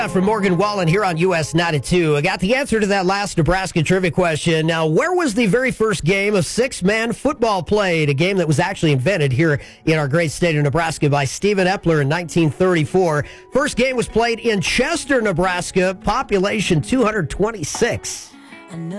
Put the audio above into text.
From Morgan Wallen here on US 92. I got the answer to that last Nebraska trivia question. Now, where was the very first game of six-man football played? A game that was actually invented here in our great state of Nebraska by Stephen Epler in 1934. First game was played in Chester, Nebraska, population 226.